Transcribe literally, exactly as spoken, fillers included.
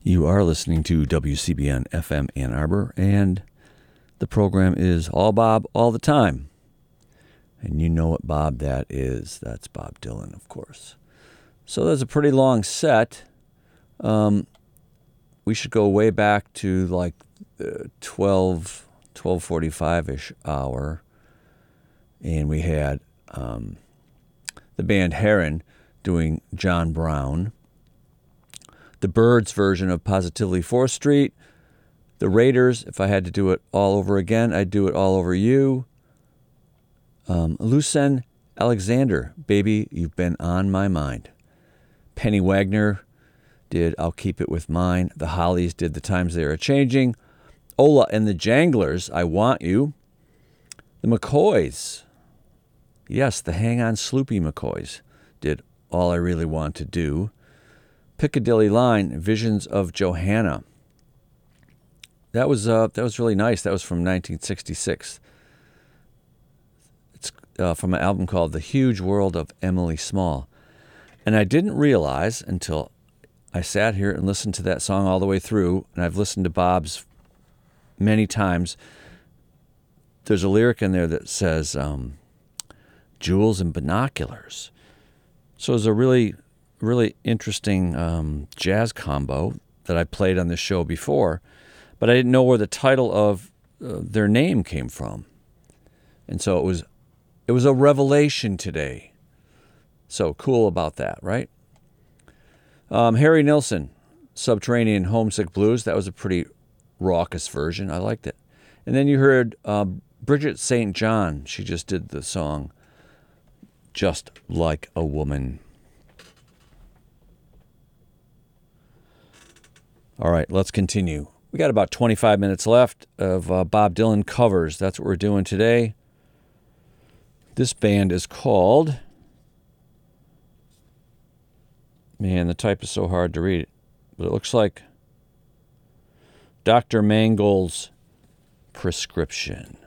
You are listening to W C B N F M Ann Arbor, and the program is All Bob All the Time. And you know what Bob that is. That's Bob Dylan, of course. So that's a pretty long set. Um, we should go way back to like the twelve, twelve forty-five-ish hour. And we had um, the band Heron doing John Brown. The Byrds version of Positively fourth Street. The Raiders, if I had to do it all over again, I'd do it all over you. Um, Lucien Alexander, Baby, You've Been on My Mind. Penny Wagner did I'll Keep It With Mine. The Hollies did The Times They Are Changing. Ola and the Janglers, I Want You. The McCoys, yes, the Hang On Sloopy McCoys did All I Really Want to Do. Piccadilly Line, Visions of Johanna. That was uh, that was really nice. That was from nineteen sixty-six. It's uh, from an album called The Huge World of Emily Small. And I didn't realize until I sat here and listened to that song all the way through, and I've listened to Bob's many times. There's a lyric in there that says, um, jewels and binoculars. So it's a really... really interesting um, jazz combo that I played on this show before, but I didn't know where the title of uh, their name came from. And so it was it was a revelation today. So cool about that, right? Um, Harry Nilsson, Subterranean Homesick Blues. That was a pretty raucous version. I liked it. And then you heard uh, Bridget Saint John. She just did the song Just Like a Woman. All right, let's continue. We got about twenty-five minutes left of uh, Bob Dylan covers. That's what we're doing today. This band is called... Man, the type is so hard to read. But it looks like Doctor Mangle's Prescription.